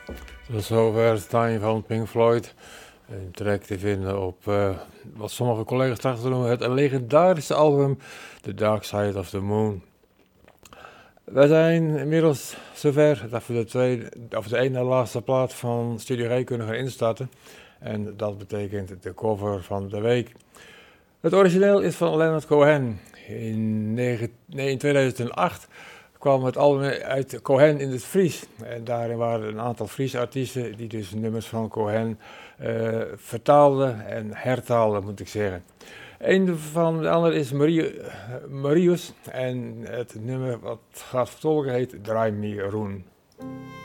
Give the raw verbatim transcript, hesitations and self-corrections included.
Tot zover Time van Pink Floyd. Een track te vinden op uh, wat sommige collega's straks noemen het legendarische album The Dark Side of the Moon. We zijn inmiddels zover dat we de, tweede, of de ene laatste plaat van Studio Ray kunnen gaan instarten. En dat betekent de cover van de week. Het origineel is van Leonard Cohen. In, negen, nee, in tweeduizend acht kwam het album uit Cohen in het Fries. En daarin waren een aantal Friese artiesten die dus nummers van Cohen uh, vertaalden en hertaalden, moet ik zeggen. Een van de anderen is Marie, uh, Marius en het nummer wat gaat vertolken heet Draai Me Roen.